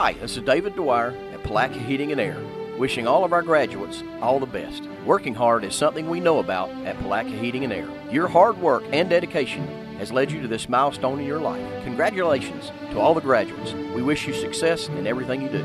Hi, this is David Dwyer at Palatka Heating and Air, wishing all of our graduates all the best. Working hard is something we know about at Palatka Heating and Air. Your hard work and dedication has led you to this milestone in your life. Congratulations to all the graduates. We wish you success in everything you do.